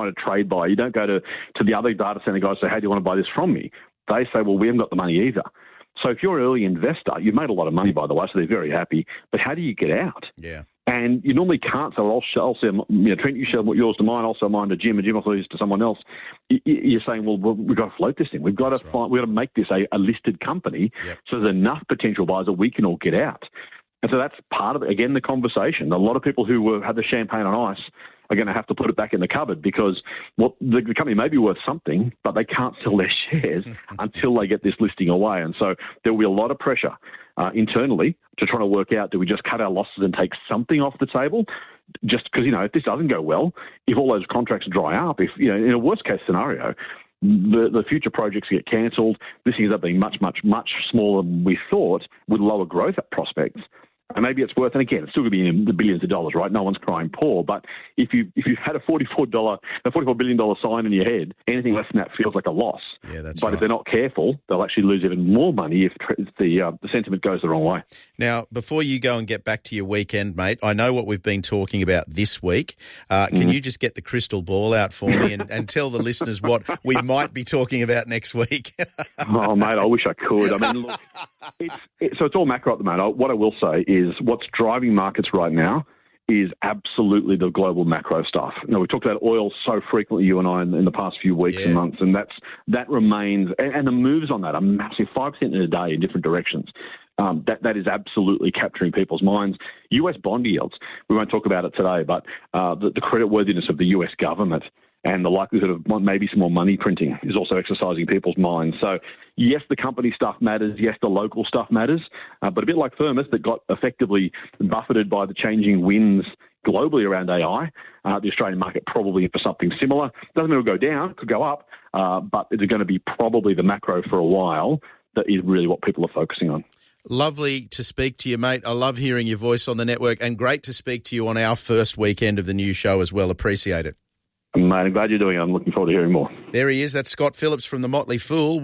find a trade buyer. You don't go to the other data center guys and say, hey, do you want to buy this from me? They say, well, we haven't got the money either. So if you're an early investor, you've made a lot of money, by the way, so they're very happy. But how do you get out? Yeah. And you normally can't. So I'll sell, Trent, you sell yours to mine, I'll sell mine to Jim, and Jim will sell yours to someone else. You're saying, well, we've got to float this thing. We've got to make this a listed company. Yep. So there's enough potential buyers that we can all get out. And so that's part of it. Again, the conversation. A lot of people who had the champagne on ice are going to have to put it back in the cupboard because the company may be worth something, but they can't sell their shares until they get this listing away. And so there will be a lot of pressure internally to try to work out, do we just cut our losses and take something off the table? Just because, if this doesn't go well, if all those contracts dry up, in a worst case scenario, the future projects get cancelled, this ends up being much, much, much smaller than we thought with lower growth prospects. And maybe it's worth, and again, it's still going to be in the billions of dollars, right? No one's crying poor. But if you've had a $44 billion sign in your head, anything less than that feels like a loss. Yeah, that's but right. If they're not careful, they'll actually lose even more money if the sentiment goes the wrong way. Now, before you go and get back to your weekend, mate, I know what we've been talking about this week. Can you just get the crystal ball out for me and tell the listeners what we might be talking about next week? Oh, mate, I wish I could. I mean, look, it's all macro at the moment. What I will say is what's driving markets right now is absolutely the global macro stuff. We've talked about oil so frequently, you and I, in the past few weeks and months, and that remains, and the moves on that are massive, 5% in a day in different directions. That is absolutely capturing people's minds. US bond yields, we won't talk about it today, but the creditworthiness of the US government and the likelihood of maybe some more money printing is also exercising people's minds. So, yes, the company stuff matters. Yes, the local stuff matters. But a bit like Thermos that got effectively buffeted by the changing winds globally around AI, the Australian market probably for something similar. Doesn't mean it'll go down, could go up, but it's going to be probably the macro for a while that is really what people are focusing on. Lovely to speak to you, mate. I love hearing your voice on the network, and great to speak to you on our first weekend of the new show as well. Appreciate it. Mate, I'm glad you're doing it. I'm looking forward to hearing more. There he is. That's Scott Phillips from the Motley Fool.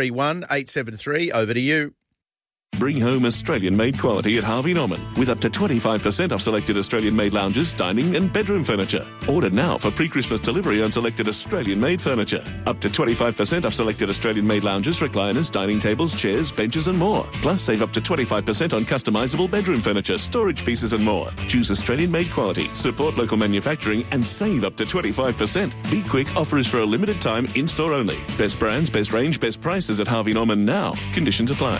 131-873. Over to you. Bring home Australian-made quality at Harvey Norman with up to 25% off selected Australian-made lounges, dining and bedroom furniture. Order now for pre-Christmas delivery on selected Australian-made furniture. Up to 25% off selected Australian-made lounges, recliners, dining tables, chairs, benches and more. Plus, save up to 25% on customisable bedroom furniture, storage pieces and more. Choose Australian-made quality, support local manufacturing and save up to 25%. Be quick, offer is for a limited time, in-store only. Best brands, best range, best prices at Harvey Norman now. Conditions apply.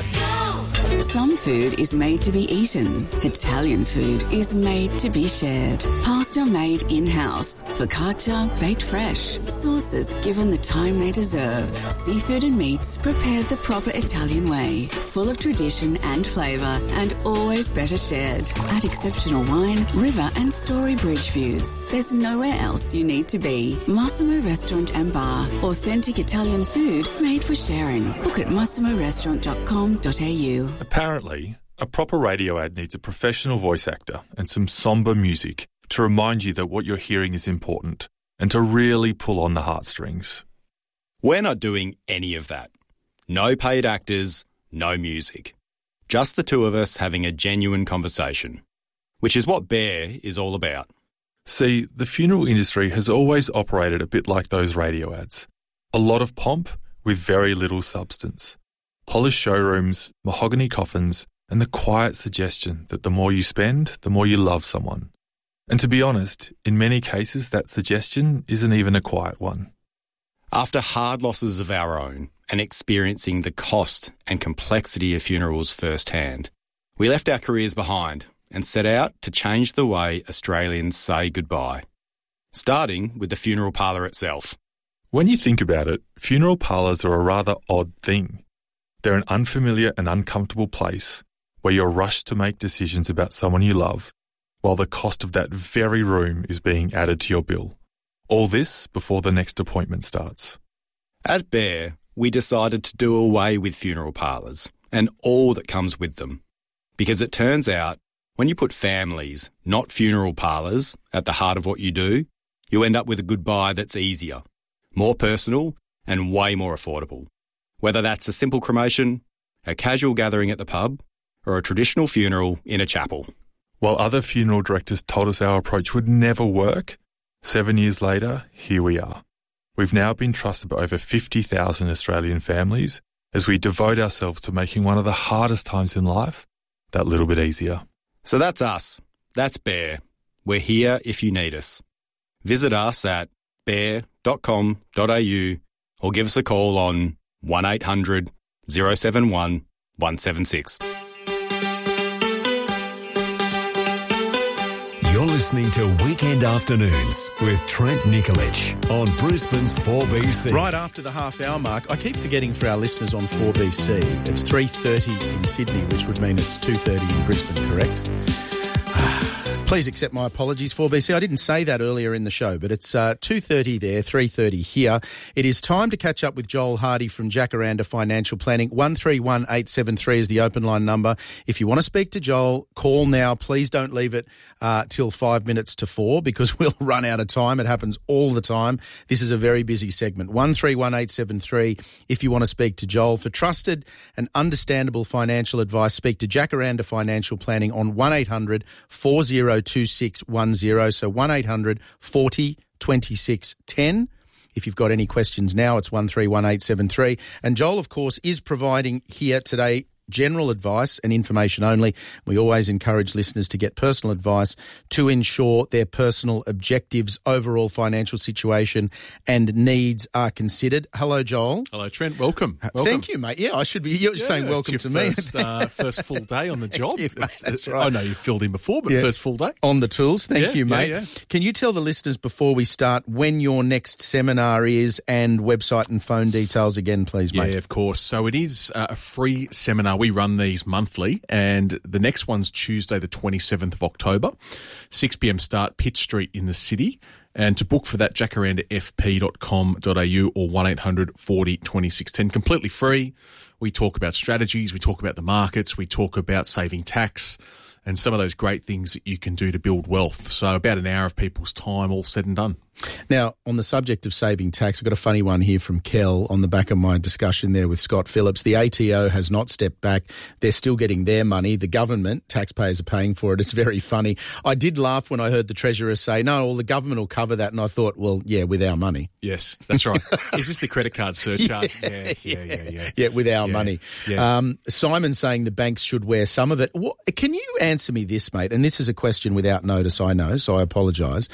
Some food is made to be eaten. Italian food is made to be shared. Pasta made in-house. Focaccia baked fresh. Sauces given the time they deserve. Seafood and meats prepared the proper Italian way. Full of tradition and flavour and always better shared. At exceptional wine, river and story bridge views. There's nowhere else you need to be. Massimo Restaurant and Bar. Authentic Italian food made for sharing. Book at massimorestaurant.com.au. Apparently, a proper radio ad needs a professional voice actor and some somber music to remind you that what you're hearing is important and to really pull on the heartstrings. We're not doing any of that. No paid actors, no music. Just the two of us having a genuine conversation, which is what Bear is all about. See, the funeral industry has always operated a bit like those radio ads. A lot of pomp with very little substance. Polished showrooms, mahogany coffins, and the quiet suggestion that the more you spend, the more you love someone. And to be honest, in many cases that suggestion isn't even a quiet one. After hard losses of our own and experiencing the cost and complexity of funerals firsthand, we left our careers behind and set out to change the way Australians say goodbye, starting with the funeral parlour itself. When you think about it, funeral parlours are a rather odd thing. They're an unfamiliar and uncomfortable place where you're rushed to make decisions about someone you love, while the cost of that very room is being added to your bill. All this before the next appointment starts. At Bear, we decided to do away with funeral parlours and all that comes with them. Because it turns out, when you put families, not funeral parlours, at the heart of what you do, you end up with a goodbye that's easier, more personal and way more affordable. Whether that's a simple cremation, a casual gathering at the pub, or a traditional funeral in a chapel. While other funeral directors told us our approach would never work, 7 years later, here we are. We've now been trusted by over 50,000 Australian families as we devote ourselves to making one of the hardest times in life that little bit easier. So that's us. That's Bear. We're here if you need us. Visit us at bear.com.au or give us a call on 1800 071 176. You're listening to Weekend Afternoons with Trent Nikolic on Brisbane's 4BC. Right after the half-hour mark, I keep forgetting for our listeners on 4BC, it's 3:30 in Sydney, which would mean it's 2:30 in Brisbane, correct? Please accept my apologies, 4BC. I didn't say that earlier in the show, but it's 2:30 there, 3:30 here. It is time to catch up with Joel Hardy from Jacaranda Financial Planning. 131873 is the open line number. If you want to speak to Joel, call now. Please don't leave it till 5 minutes to 4 because we'll run out of time. It happens all the time. This is a very busy segment. 131873 if you want to speak to Joel. For trusted and understandable financial advice, speak to Jacaranda Financial Planning on 1800 402610. So 1800 40 26 10. If you've got any questions now, it's 131873. And Joel, of course, is providing here today general advice and information only. We always encourage listeners to get personal advice to ensure their personal objectives, overall financial situation and needs are considered. Hello, Joel. Hello, Trent. Welcome. Thank you, mate. Yeah, I should be. You're saying welcome to me. First full day on the job. You, mate, that's right. I know you've filled in before, but first full day. On the tools. Thank you, mate. Yeah. Can you tell the listeners before we start when your next seminar is and website and phone details again, please, mate? Yeah, of course. So it is a free seminar. We run these monthly, and the next one's Tuesday, the 27th of October, 6 p.m. start, Pitt Street in the city. And to book for that, jacarandafp.com.au or 1800 40 2610. Completely free. We talk about strategies, we talk about the markets, we talk about saving tax and some of those great things that you can do to build wealth. So about an hour of people's time, all said and done. Now, on the subject of saving tax, I've got a funny one here from Kel on the back of my discussion there with Scott Phillips. The ATO has not stepped back. They're still getting their money. The government, taxpayers are paying for it. It's very funny. I did laugh when I heard the Treasurer say, no, well, the government will cover that. And I thought, well, yeah, with our money. Yes, that's right. Is this the credit card surcharge? Yeah, with our money. Yeah. Simon saying the banks should wear some of it. Can you answer me this, mate? And this is a question without notice, I know, so I apologise.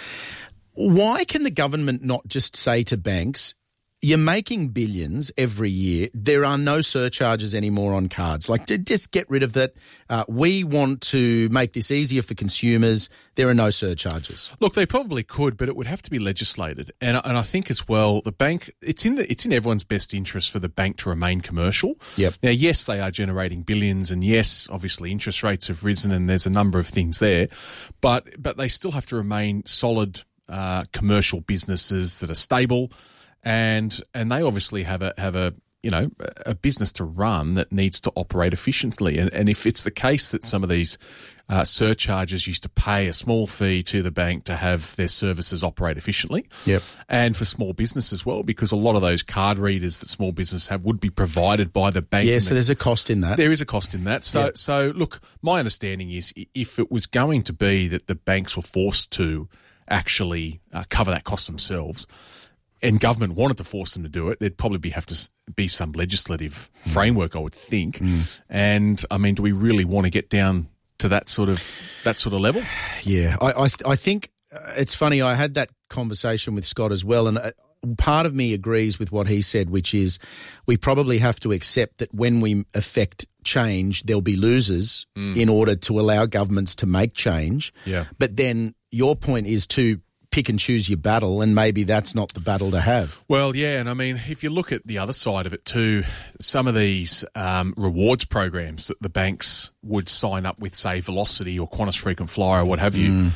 Why can the government not just say to banks, you're making billions every year, there are no surcharges anymore on cards? Like, just get rid of that. We want to make this easier for consumers. There are no surcharges. Look, they probably could, but it would have to be legislated. And I think as well, the bank, it's in everyone's best interest for the bank to remain commercial. Yep. Now, yes, they are generating billions, and yes, obviously interest rates have risen, and there's a number of things there, but they still have to remain solid commercial businesses that are stable, and they obviously have a business to run that needs to operate efficiently. And if it's the case that some of these surcharges used to pay a small fee to the bank to have their services operate efficiently, yep, and for small business as well, because a lot of those card readers that small business have would be provided by the bank. Yeah, so there's a cost in that. There is a cost in that. So look, my understanding is if it was going to be that the banks were forced to actually cover that cost themselves, and government wanted to force them to do it, there'd probably have to be some legislative framework, I would think. And I mean, do we really want to get down to that sort of level? Yeah, I think it's funny. I had that conversation with Scott as well, and part of me agrees with what he said, which is we probably have to accept that when we affect change, there'll be losers in order to allow governments to make change. Yeah. But then your point is to pick and choose your battle, and maybe that's not the battle to have. Well, yeah, and I mean, if you look at the other side of it too, some of these rewards programs that the banks would sign up with, say, Velocity or Qantas Frequent Flyer or what have you,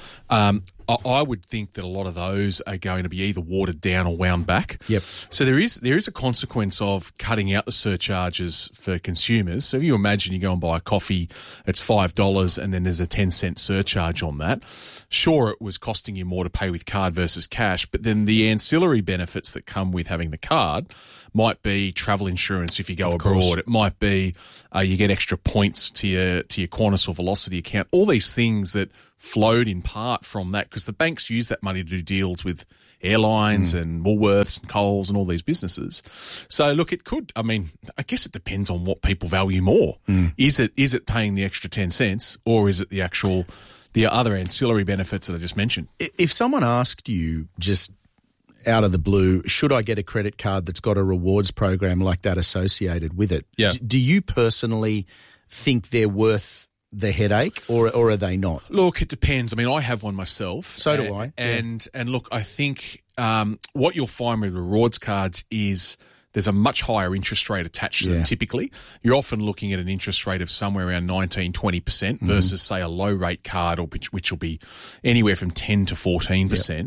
I would think that a lot of those are going to be either watered down or wound back. Yep. So there is a consequence of cutting out the surcharges for consumers. So if you imagine you go and buy a coffee, it's $5 and then there's a 10-cent surcharge on that. Sure, it was costing you more to pay with card versus cash, but then the ancillary benefits that come with having the card might be travel insurance if you go abroad. It might be you get extra points to your Qantas or Velocity account. All these things that flowed in part from that because the banks use that money to do deals with airlines and Woolworths and Coles and all these businesses. So, look, it could, I mean, I guess it depends on what people value more. Is it paying the extra 10 cents or is it the other ancillary benefits that I just mentioned? If someone asked you just out of the blue, should I get a credit card that's got a rewards program like that associated with it? Yeah. Do you personally think they're worth the headache, or are they not? Look, it depends. I mean, I have one myself. So do I. And look, I think what you'll find with rewards cards is there's a much higher interest rate attached to them typically. You're often looking at an interest rate of somewhere around 19-20% versus, say, a low-rate card, which will be anywhere from 10 to 14%.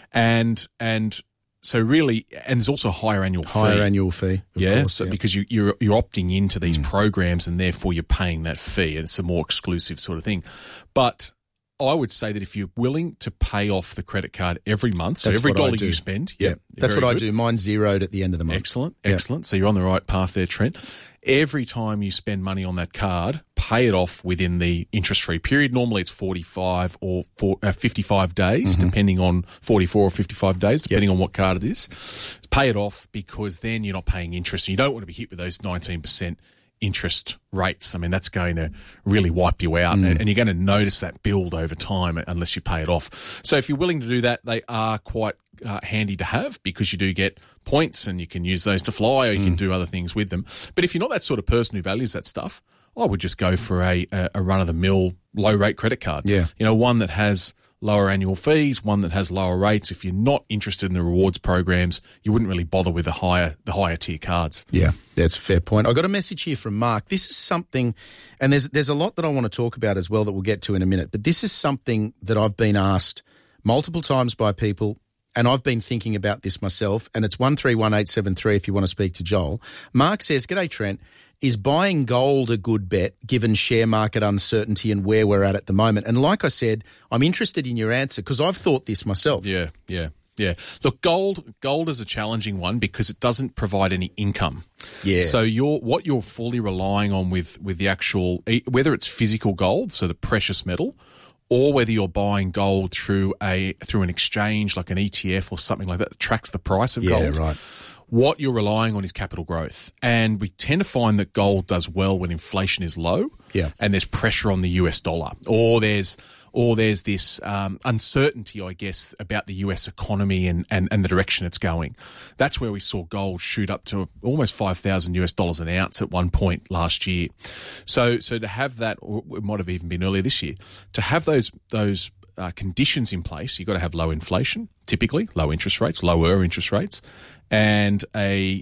And so really, and there's also a higher annual fee. Higher annual fee, of course, because you're opting into these programs and therefore you're paying that fee, and it's a more exclusive sort of thing. But I would say that if you're willing to pay off the credit card every month, so every dollar you spend. That's what I do. Mine's zeroed at the end of the month. Excellent. So you're on the right path there, Trent. Every time you spend money on that card, pay it off within the interest-free period. Normally it's 45 or 55 days, depending on 44 or 55 days, depending on what card it is. Pay it off because then you're not paying interest. You don't want to be hit with those 19% interest rates. I mean, that's going to really wipe you out, and you're going to notice that build over time unless you pay it off. So if you're willing to do that, they are quite handy to have because you do get points and you can use those to fly or you can do other things with them. But if you're not that sort of person who values that stuff, I would just go for a run-of-the-mill low-rate credit card. Yeah. You know, one that has lower annual fees, one that has lower rates. If you're not interested in the rewards programs, you wouldn't really bother with the higher tier cards. Yeah, that's a fair point. I got a message here from Mark. This is something, and there's a lot that I want to talk about as well that we'll get to in a minute, but this is something that I've been asked multiple times by people, and I've been thinking about this myself, and it's 131873 if you want to speak to Joel. Mark says, "G'day, Trent. Is buying gold a good bet given share market uncertainty and where we're at the moment?" And like I said, I'm interested in your answer because I've thought this myself. Yeah. Look, gold is a challenging one because it doesn't provide any income. Yeah. So what you're fully relying on with the actual, whether it's physical gold, so the precious metal, or whether you're buying gold through an exchange like an ETF or something like that tracks the price of gold. Yeah, right. What you're relying on is capital growth. And we tend to find that gold does well when inflation is low and there's pressure on the US dollar. Or there's this uncertainty, I guess, about the US economy and the direction it's going. That's where we saw gold shoot up to almost $5,000 an ounce at one point last year. So to have that, or it might have even been earlier this year, to have those conditions in place, you've got to have low inflation, typically, lower interest rates, and a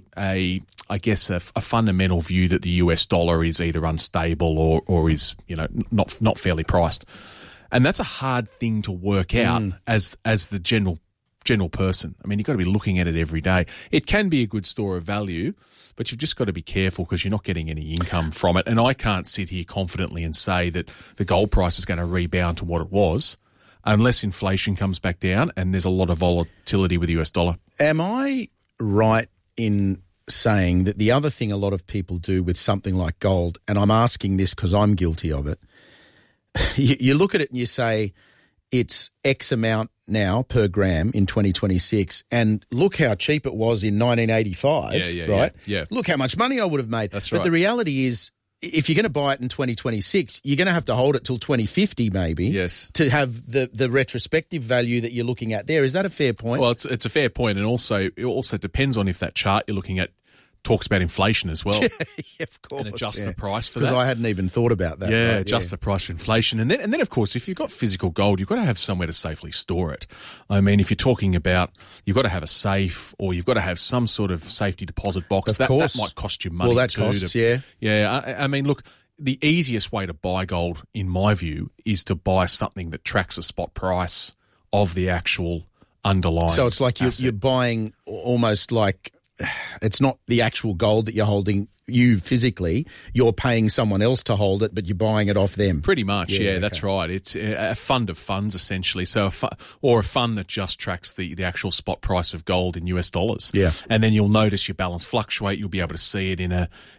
fundamental view that the US dollar is either unstable or is, you know, not fairly priced. And that's a hard thing to work out as the general person. I mean, you've got to be looking at it every day. It can be a good store of value, but you've just got to be careful because you're not getting any income from it. And I can't sit here confidently and say that the gold price is going to rebound to what it was unless inflation comes back down and there's a lot of volatility with the US dollar. Am I right in saying that the other thing a lot of people do with something like gold, and I'm asking this because I'm guilty of it, you look at it and you say it's X amount now per gram in 2026, and look how cheap it was in 1985, right? Yeah. Look how much money I would have made. That's right. But the reality is, if you're going to buy it in 2026, you're going to have to hold it till 2050 maybe to have the retrospective value that you're looking at there. Is that a fair point? Well, it's a fair point, and it also depends on if that chart you're looking at talks about inflation as well. Yeah, of course. And adjust the price for that. Because I hadn't even thought about that. Yeah, adjust the price for inflation. And then, of course, if you've got physical gold, you've got to have somewhere to safely store it. I mean, if you're talking about you've got to have a safe or you've got to have some sort of safety deposit box, that might cost you money. Well, that costs, Yeah, I mean, look, the easiest way to buy gold, in my view, is to buy something that tracks a spot price of the actual underlying. So it's like you're buying almost like it's not the actual gold that you're holding you physically. You're paying someone else to hold it, but you're buying it off them. Pretty much, yeah, that's right. It's a fund of funds, essentially. So, or a fund that just tracks the actual spot price of gold in US dollars. Yeah. And then you'll notice your balance fluctuate. You'll be able to see it in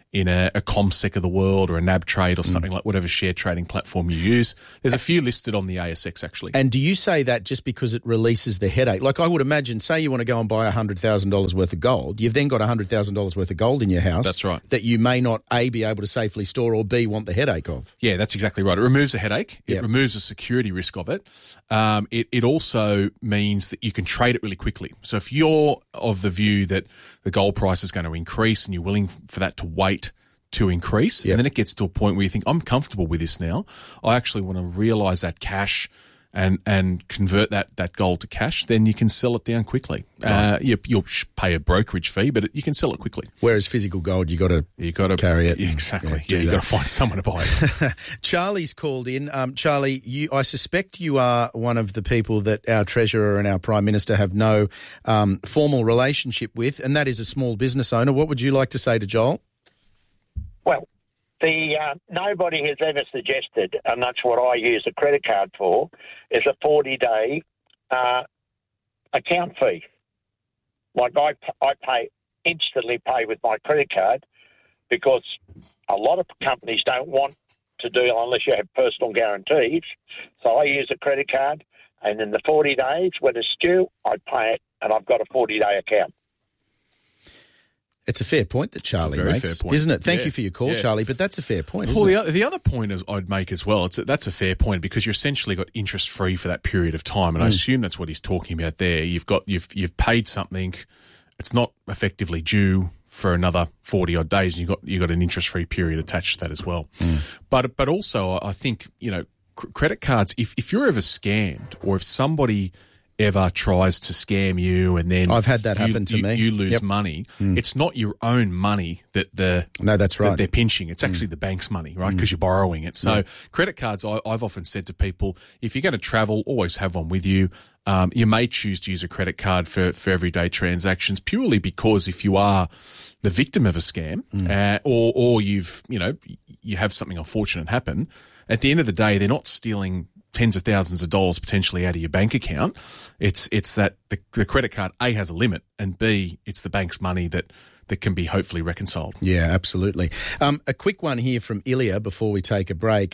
in a ComSec of the world or a NAB Trade or something like whatever share trading platform you use. There's a few listed on the ASX, actually. And do you say that just because it releases the headache? Like I would imagine, say you want to go and buy $100,000 worth of gold. You've then got $100,000 worth of gold in your house. That's right. That you may not, A, be able to safely store, or B, want the headache of. Yeah, that's exactly right. It removes a headache. It Yep. removes the security risk of it. It also means that you can trade it really quickly. So if you're of the view that the gold price is going to increase and you're willing for that to wait to increase, Yep. and then it gets to a point where you think, I'm comfortable with this now. I actually want to realise that cash and convert that gold to cash, then you can sell it down quickly. Right. You'll pay a brokerage fee, but you can sell it quickly. Whereas physical gold, you got to carry it. Yeah, exactly. do Yeah, you that. got to find someone to buy it. Charlie's called in. Charlie, I suspect you are one of the people that our Treasurer and our Prime Minister have no formal relationship with, and that is a small business owner. What would you like to say to Joel? Well, nobody has ever suggested, and that's what I use a credit card for, is a 40-day account fee. Like I instantly pay with my credit card because a lot of companies don't want to do unless you have personal guarantees. So I use a credit card, and in the 40 days when it's due, I pay it, and I've got a 40-day account. It's a fair point that Charlie very makes, fair point. isn't it? Thank Yeah. you for your call, Yeah. Charlie, but that's a fair point, Well, isn't it? the other point I'd make as well, that's a fair point because you're essentially got interest free for that period of time, and I assume that's what he's talking about there. You've paid something, it's not effectively due for another 40 odd days, and you've got an interest free period attached to that as well. But also, I think credit cards. If you're ever scammed, or if somebody ever tries to scam you and then I've had that happen to me. You lose Yep. money. It's not your own money that No, that's right. that they're pinching. It's actually the bank's money, right? Because you're borrowing it. So credit cards, I've often said to people, if you're going to travel, always have one with you. You may choose to use a credit card for everyday transactions purely because if you are the victim of a scam or you have something unfortunate happen, at the end of the day, they're not stealing tens of thousands of dollars potentially out of your bank account. It's that the credit card, A, has a limit, and B, it's the bank's money that can be hopefully reconciled. Yeah, absolutely. A quick one here from Ilya before we take a break.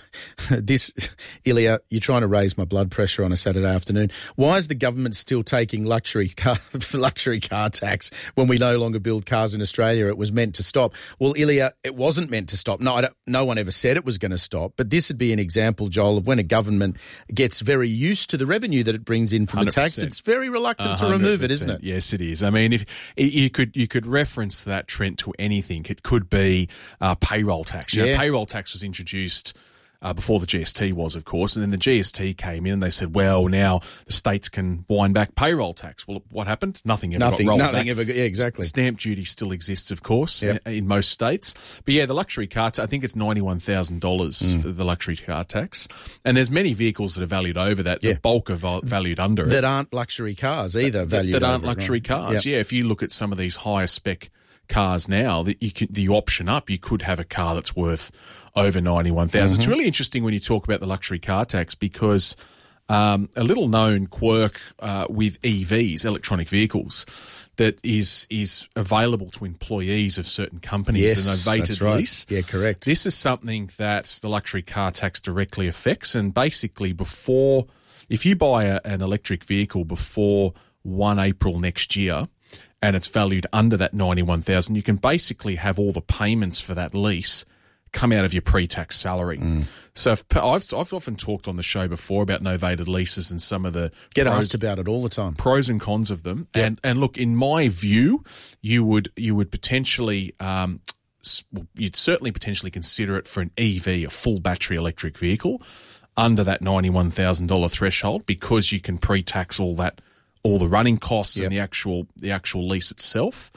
Ilya, you're trying to raise my blood pressure on a Saturday afternoon. Why is the government still taking luxury car tax when we no longer build cars in Australia? It was meant to stop. Well, Ilya, it wasn't meant to stop. No one ever said it was going to stop. But this would be an example, Joel, of when a government gets very used to the revenue that it brings in from the tax. 100%. It's very reluctant to remove it, isn't it? Yes, it is. I mean, if you could reference that, Trent, to anything. It could be payroll tax. Payroll tax was introduced before the GST was, of course, and then the GST came in and they said, well, now the states can wind back payroll tax. Well, what happened? Nothing ever got rolled back. Yeah, exactly. Stamp duty still exists, of course, Yep. in most states. But yeah, the luxury car tax, I think it's $91,000 for the luxury car tax. And there's many vehicles that are valued over that. Yeah. The bulk are valued under it. That aren't luxury cars either. That aren't over it, luxury right? cars. Yep. Yeah, if you look at some of these higher spec cars now, that you option up, you could have a car that's worth over $91,000. It's really interesting when you talk about the luxury car tax because a little known quirk with EVs, electronic vehicles, that is available to employees of certain companies, Yes, a novated that's right. lease. Yeah, correct. This is something that the luxury car tax directly affects, and basically if you buy an electric vehicle before 1 April next year, and it's valued under that $91,000, you can basically have all the payments for that lease come out of your pre-tax salary. So I've often talked on the show before about novated leases and some of the Get asked about it all the time. pros and cons of them. And look, in my view, you would potentially you'd certainly potentially consider it for an EV, a full battery electric vehicle, under that $91,000 threshold because you can pre-tax all the running costs and the actual lease itself.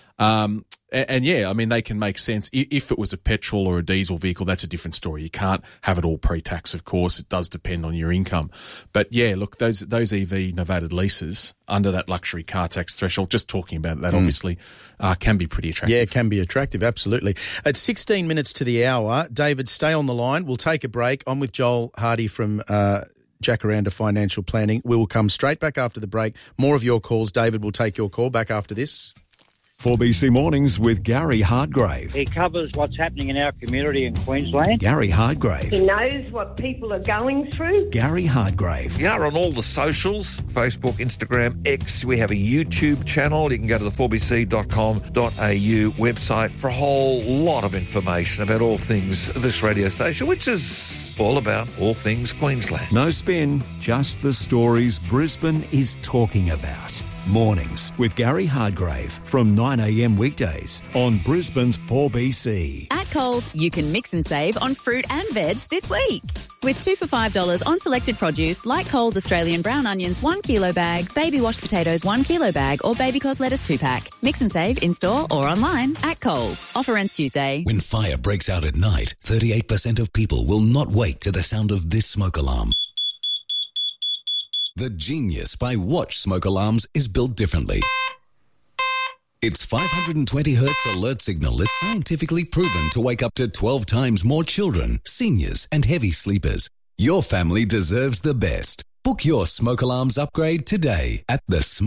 And yeah, I mean, they can make sense. If it was a petrol or a diesel vehicle, that's a different story. You can't have it all pre-tax, of course. It does depend on your income. But yeah, look, those EV novated leases under that luxury car tax threshold, just talking about that, obviously, can be pretty attractive. Yeah, it can be attractive, absolutely. At 16 minutes to the hour, David, stay on the line. We'll take a break. I'm with Joel Hardy from Jacaranda Financial Planning. We will come straight back after the break. More of your calls. David will take your call back after this. 4BC Mornings with Gary Hardgrave. He covers what's happening in our community in Queensland. Gary Hardgrave. He knows what people are going through. Gary Hardgrave. We are on all the socials, Facebook, Instagram, X. We have a YouTube channel. You can go to the 4bc.com.au website for a whole lot of information about all things this radio station, which is all about all things Queensland. No spin, just the stories Brisbane is talking about. Mornings with Gary Hardgrave from 9 a.m. weekdays on Brisbane's 4BC. At Coles, you can mix and save on fruit and veg this week. With 2 for $5 on selected produce like Coles Australian brown onions 1 kilo bag, baby washed potatoes 1 kilo bag or baby cos lettuce 2-pack. Mix and save in-store or online at Coles. Offer ends Tuesday. When fire breaks out at night, 38% of people will not wake to the sound of this smoke alarm. The Genius by Watch smoke alarms is built differently. Its 520 Hz alert signal is scientifically proven to wake up to 12 times more children, seniors and heavy sleepers. Your family deserves the best. Book your smoke alarms upgrade today at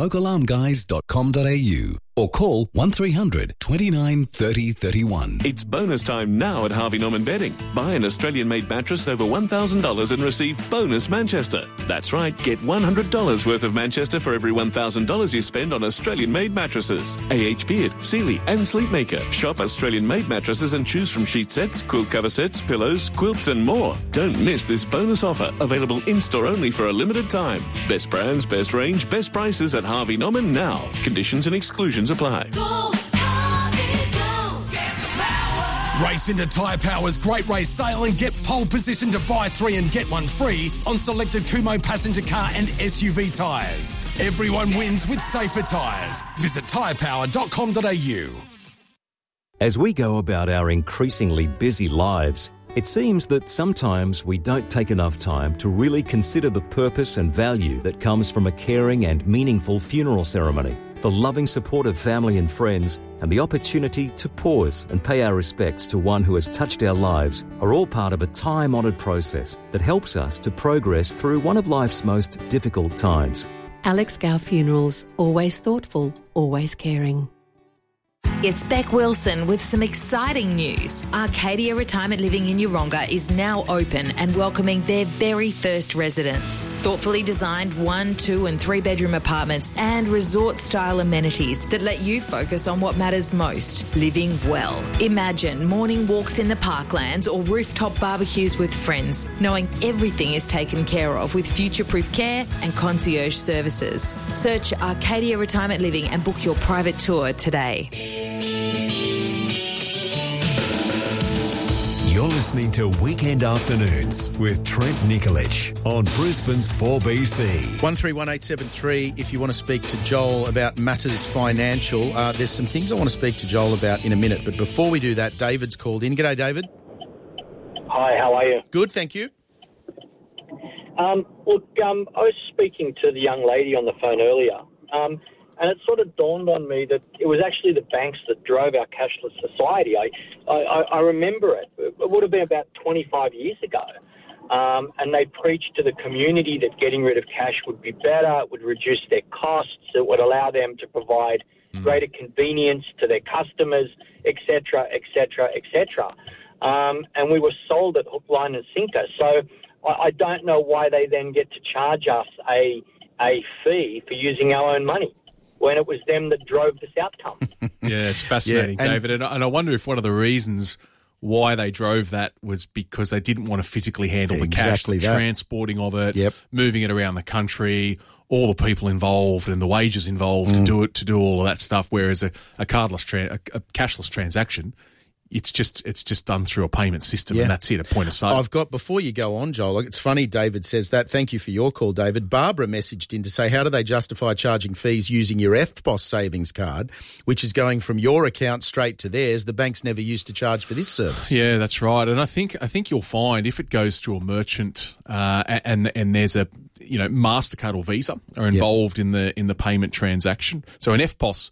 thesmokealarmguys.com.au or call 1300 29 30 31. It's bonus time now at Harvey Norman Bedding. Buy an Australian-made mattress over $1,000 and receive bonus Manchester. That's right, get $100 worth of Manchester for every $1,000 you spend on Australian-made mattresses. AH Beard, Sealy and Sleepmaker. Shop Australian-made mattresses and choose from sheet sets, quilt cover sets, pillows, quilts and more. Don't miss this bonus offer, available in-store only for a limited time. Best brands, best range, best prices at Harvey Norman now. Conditions and exclusions apply. Go, Harvey, go. Get the power. Race into Tyre Power's Great Race Sale and get pole position to buy 3 and get 1 free on selected Kumho passenger car and SUV tyres. Everyone wins with safer tyres. Visit tyrepower.com.au. As we go about our increasingly busy lives, it seems that sometimes we don't take enough time to really consider the purpose and value that comes from a caring and meaningful funeral ceremony. The loving support of family and friends and the opportunity to pause and pay our respects to one who has touched our lives are all part of a time-honoured process that helps us to progress through one of life's most difficult times. Alex Gow Funerals, always thoughtful, always caring. It's Beck Wilson with some exciting news. Arcadia Retirement Living in Yeronga is now open and welcoming their very first residents. Thoughtfully designed 1, 2 and 3 bedroom apartments and resort-style amenities that let you focus on what matters most, living well. Imagine morning walks in the parklands or rooftop barbecues with friends, knowing everything is taken care of with future-proof care and concierge services. Search Arcadia Retirement Living and book your private tour today. You're listening to Weekend Afternoons with Trent Nikolic on Brisbane's 4BC. 131873 if you want to speak to Joel about matters financial. There's some things I want to speak to Joel about in a minute, but before we do that, David's called in. G'day, David. Hi, how are you? Good, thank you. I was speaking to the young lady on the phone earlier, and it sort of dawned on me that it was actually the banks that drove our cashless society. I remember it. It would have been about 25 years ago. And they preached to the community that getting rid of cash would be better, it would reduce their costs, it would allow them to provide greater convenience to their customers, etc., etc., etc. And we were sold at hook, line and sinker. So I don't know why they then get to charge us a fee for using our own money, when it was them that drove this outcome. Yeah, it's fascinating, David. And I wonder if one of the reasons why they drove that was because they didn't want to physically handle the cash, the transporting of it, moving it around the country, all the people involved and the wages involved to do all of that stuff. Whereas a cashless transaction, it's just done through a payment system, and that's it, a point of sale. I've got, before you go on, Joel, it's funny David says that. Thank you for your call, David. Barbara messaged in to say, how do they justify charging fees using your EFTPOS savings card, which is going from your account straight to theirs? The banks never used to charge for this service. Yeah, that's right. And I think you'll find if it goes through a merchant and there's a MasterCard or Visa are involved in the payment transaction. So an EFTPOS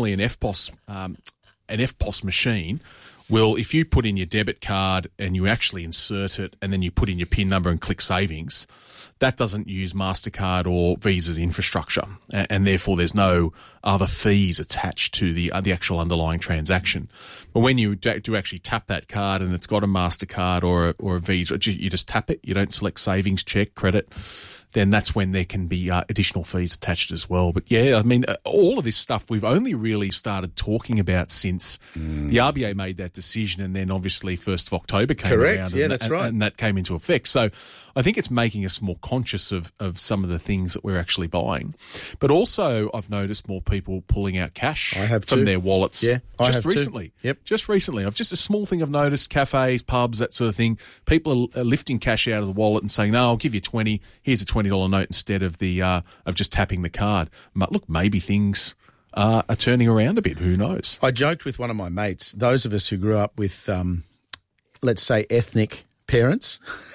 machine. Well, if you put in your debit card and you actually insert it and then you put in your PIN number and click savings, that doesn't use MasterCard or Visa's infrastructure, and therefore there's no other fees attached to the actual underlying transaction. But when you do actually tap that card and it's got a MasterCard or a Visa, you just tap it, you don't select savings, check, credit, then that's when there can be additional fees attached as well. But yeah, I mean, all of this stuff we've only really started talking about since the RBA made that decision, and then obviously 1st of October came around. Yeah, that's right. And that came into effect. So I think it's making us more conscious of some of the things that we're actually buying. But also I've noticed more people pulling out cash from their wallets. Yeah, just recently. Yep. Just recently. Just a small thing I've noticed, cafes, pubs, that sort of thing. People are lifting cash out of the wallet and saying, no, I'll give you 20. Here's a $20 note instead of of just tapping the card. But look, maybe things are turning around a bit. Who knows? I joked with one of my mates, those of us who grew up with, let's say, ethnic parents,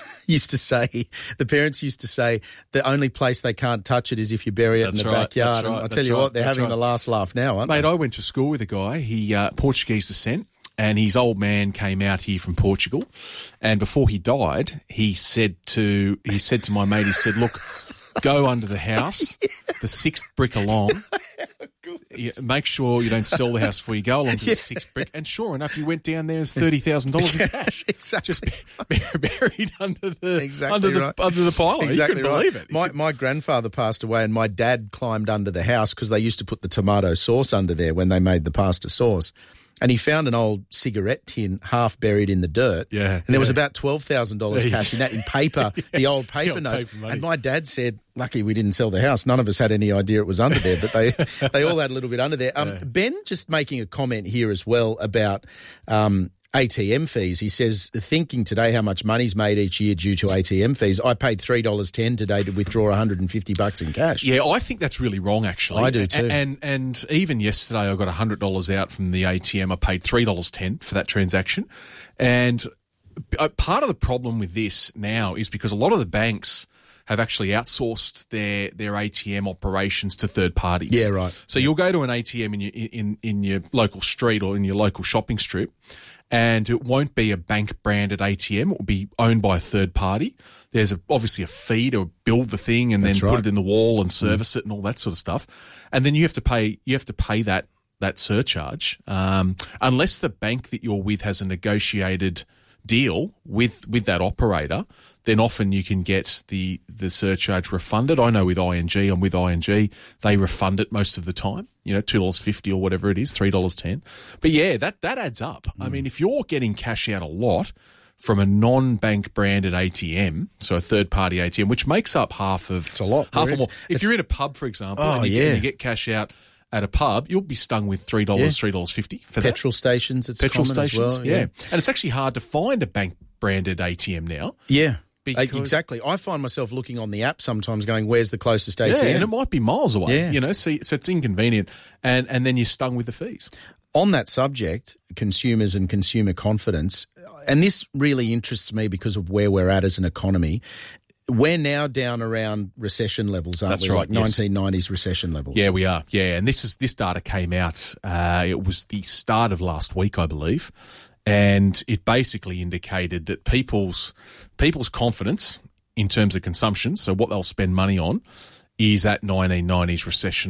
the parents used to say the only place they can't touch it is if you bury it in the backyard. And I tell you what, they're having the last laugh now, aren't they? Mate, I went to school with a guy, he Portuguese descent, and his old man came out here from Portugal, and before he died, he said to my mate, he said, look, go under the house, the 6th brick along. Make sure you don't sell the house before you go along to the 6th brick. And sure enough, he went down there, there's $30,000 in cash. Exactly. Just buried under the pile. Exactly, you couldn't believe it. My grandfather passed away, and my dad climbed under the house because they used to put the tomato sauce under there when they made the pasta sauce. And he found an old cigarette tin half buried in the dirt. Yeah. And there was about $12,000 cash in that, in paper, the old paper notes. And my dad said, lucky we didn't sell the house. None of us had any idea it was under there, but they all had a little bit under there. Ben just making a comment here as well about ATM fees. He says, thinking today how much money's made each year due to ATM fees, I paid $3.10 today to withdraw $150 in cash. Yeah, I think that's really wrong, actually. I do too. And even yesterday I got $100 out from the ATM. I paid $3.10 for that transaction. And part of the problem with this now is because a lot of the banks have actually outsourced their ATM operations to third parties. Yeah, right. So you'll go to an ATM in your local street or in your local shopping strip, and it won't be a bank-branded ATM. It will be owned by a third party. There's obviously a fee to build the thing and then put it in the wall and service it and all that sort of stuff. And then you have to pay that surcharge unless the bank that you're with has a negotiated deal with that operator. Then often you can get the surcharge refunded. I know with ING, I'm with ING, they refund it most of the time, $2.50 or whatever it is, $3.10. But yeah, that adds up. I mean, if you're getting cash out a lot from a non-bank branded ATM, so a third-party ATM, which makes up half of... It's a lot. Half or more. If you're in a pub, for example, and you get cash out at a pub, you'll be stung with $3, $3.50 for petrol stations, it's petrol common stations, as well. Yeah. And it's actually hard to find a bank-branded ATM now. Yeah. Exactly. I find myself looking on the app sometimes going, where's the closest ATM? Yeah, and it might be miles away, so it's inconvenient, and then you're stung with the fees. On that subject, consumers and consumer confidence, and this really interests me because of where we're at as an economy. We're now down around recession levels, aren't we? Right, like 1990s recession levels. Yeah, we are. Yeah, and this data came out, it was the start of last week, I believe. And it basically indicated that people's confidence in terms of consumption, so what they'll spend money on, is at 1990s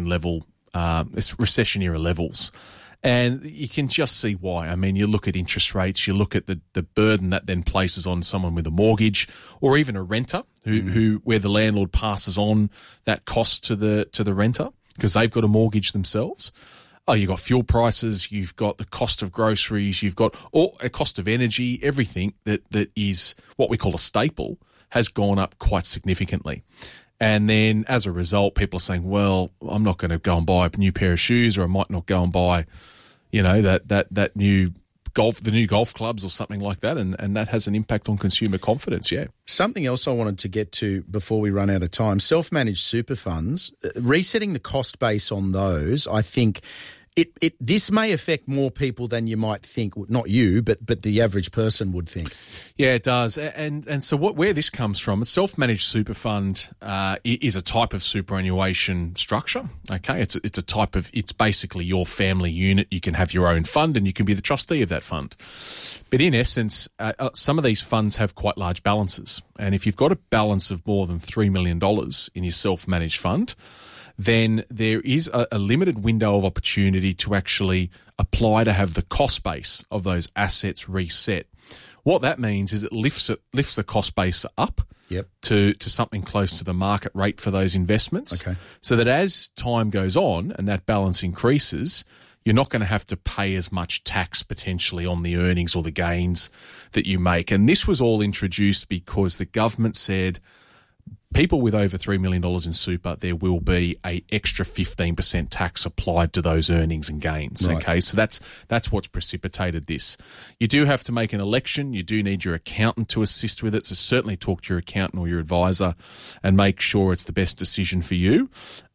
recession era levels. And you can just see why. I mean, you look at interest rates, you look at the burden that then places on someone with a mortgage or even a renter where the landlord passes on that cost to the renter because they've got a mortgage themselves. Oh, you've got fuel prices, you've got the cost of groceries, you've got a cost of energy, everything that is what we call a staple has gone up quite significantly. And then as a result, people are saying, well, I'm not going to go and buy a new pair of shoes, or I might not go and buy, that new the new golf clubs or something like that. And that has an impact on consumer confidence, yeah. Something else I wanted to get to before we run out of time, self-managed super funds, resetting the cost base on those, I think, This may affect more people than you might think. Not you, but the average person would think. Yeah, it does. And so where this comes from, a self-managed super fund is a type of superannuation structure. Okay, it's a type of, it's basically your family unit. You can have your own fund and you can be the trustee of that fund. But in essence, some of these funds have quite large balances. And if you've got a balance of more than $3 million in your self-managed fund, then there is a limited window of opportunity to actually apply to have the cost base of those assets reset. What that means is it lifts the cost base up to something close to the market rate for those investments. Okay. So that as time goes on and that balance increases, you're not going to have to pay as much tax potentially on the earnings or the gains that you make. And this was all introduced because the government said people with over $3 million in super, there will be a extra 15% tax applied to those earnings and gains. Right. Okay, so that's what's precipitated this. You do have to make an election. You do need your accountant to assist with it. So certainly talk to your accountant or your advisor and make sure it's the best decision for you.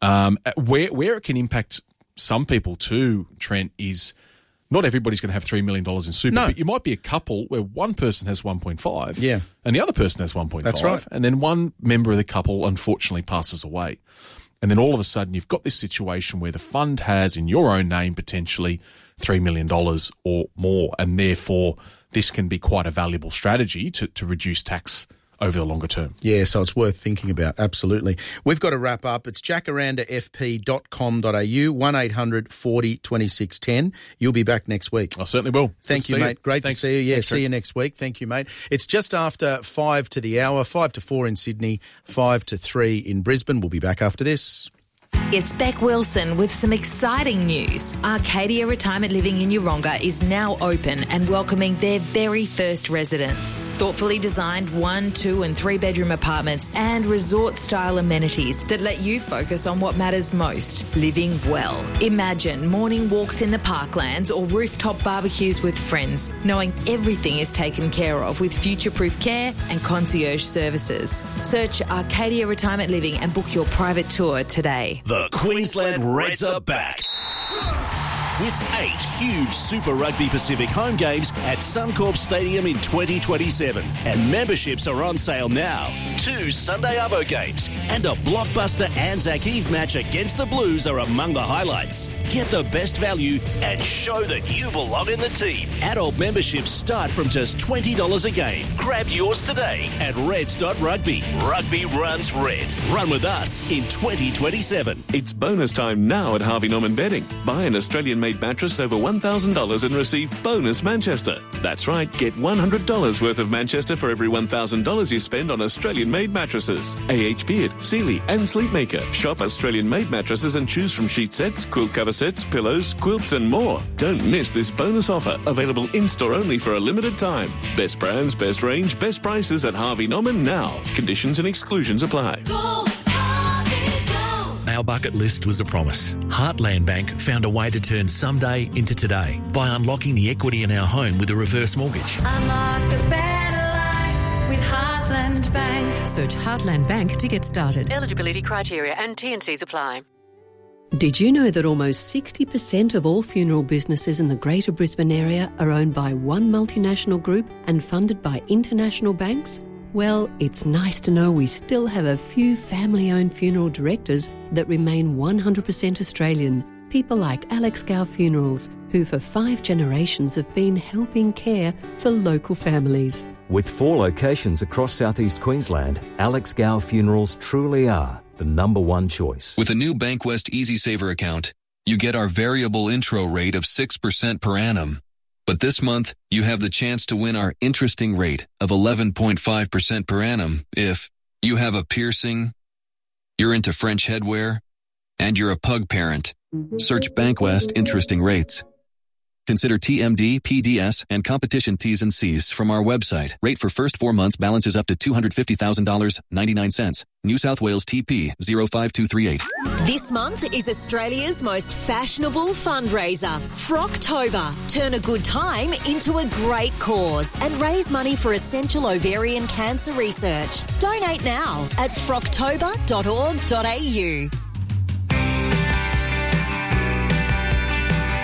Where it can impact some people too, Trent, is not everybody's going to have $3 million in super, but you might be a couple where one person has 1.5 and the other person has 1.5. That's right. And then one member of the couple unfortunately passes away. And then all of a sudden you've got this situation where the fund has in your own name potentially $3 million or more. And therefore this can be quite a valuable strategy to reduce tax over the longer term. Yeah, so it's worth thinking about, absolutely. We've got to wrap up. It's jacarandafp.com.au, 1800 40 26 10. You'll be back next week. I certainly will. Thank you, mate. Great to see you. Yeah, see you next week. Thank you, mate. It's just after 5 to the hour, 5 to 4 in Sydney, 5 to 3 in Brisbane. We'll be back after this. It's Beck Wilson with some exciting news. Arcadia Retirement Living in Yeronga is now open and welcoming their very first residents. Thoughtfully designed 1, 2 and 3 bedroom apartments and resort-style amenities that let you focus on what matters most, living well. Imagine morning walks in the parklands or rooftop barbecues with friends, knowing everything is taken care of with future-proof care and concierge services. Search Arcadia Retirement Living and book your private tour today. The Queensland Reds are back with 8 huge Super Rugby Pacific home games at Suncorp Stadium in 2027. And memberships are on sale now. 2 Sunday Arvo games and a blockbuster Anzac Eve match against the Blues are among the highlights. Get the best value and show that you belong in the team. Adult memberships start from just $20 a game. Grab yours today at reds.rugby. Rugby runs red. Run with us in 2027. It's bonus time now at Harvey Norman Bedding. Buy an Australian-made mattress over $1,000 and receive bonus Manchester. That's right, get $100 worth of Manchester for every $1,000 you spend on Australian-made mattresses. AH Beard, Sealy and Sleepmaker. Shop Australian-made mattresses and choose from sheet sets, quilt cover sets, pillows, quilts and more. Don't miss this bonus offer, available in-store only for a limited time. Best brands, best range, best prices at Harvey Norman now. Conditions and exclusions apply. Our bucket list was a promise. Heartland Bank found a way to turn someday into today by unlocking the equity in our home with a reverse mortgage. Unlock the better life with Heartland Bank. Search Heartland Bank to get started. Eligibility criteria and T&Cs apply. Did you know that almost 60% of all funeral businesses in the Greater Brisbane area are owned by one multinational group and funded by international banks? Well, it's nice to know we still have a few family-owned funeral directors that remain 100% Australian. People like Alex Gow Funerals, who for 5 generations have been helping care for local families. With 4 locations across southeast Queensland, Alex Gow Funerals truly are the number one choice. With a new Bankwest EasySaver account, you get our variable intro rate of 6% per annum. But this month, you have the chance to win our interesting rate of 11.5% per annum if you have a piercing, you're into French headwear, and you're a pug parent. Search Bankwest Interesting Rates. Consider TMD, PDS, and competition T's and C's from our website. Rate for first 4 months balances up to $250,000, 99 cents. New South Wales TP 05238. This month is Australia's most fashionable fundraiser, Frocktober. Turn a good time into a great cause and raise money for essential ovarian cancer research. Donate now at frocktober.org.au.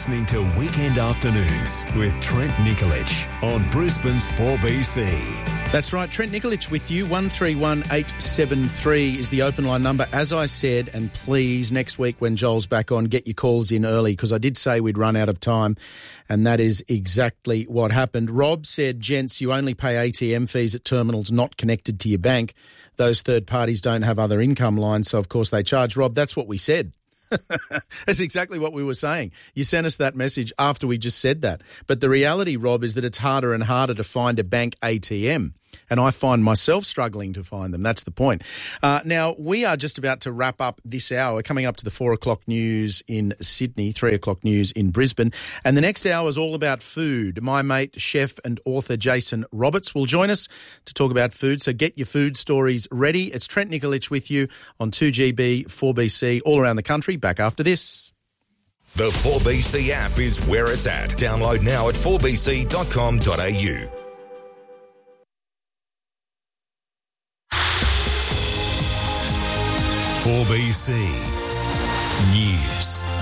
listening to Weekend Afternoons with Trent Nikolic on Brisbane's 4BC. That's right, Trent Nikolic with you. 131873 is the open line number. As I said, and please, next week when Joel's back on, get your calls in early because I did say we'd run out of time, and that is exactly what happened. Rob said, gents, you only pay ATM fees at terminals not connected to your bank. Those third parties don't have other income lines, so of course they charge. Rob, that's what we said. That's exactly what we were saying. You sent us that message after we just said that. But the reality, Rob, is that it's harder and harder to find a bank ATM. And I find myself struggling to find them. That's the point. Now, we are just about to wrap up this hour, coming up to the 4 o'clock news in Sydney, 3 o'clock news in Brisbane. And the next hour is all about food. My mate, chef and author Jason Roberts will join us to talk about food. So get your food stories ready. It's Trent Nikolic with you on 2GB, 4BC, all around the country. Back after this. The 4BC app is where it's at. Download now at 4bc.com.au. For BC News.